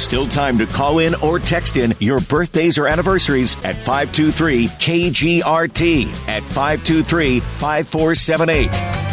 Still time to call in or text in your birthdays or anniversaries at 523-KGRT at 523-5478.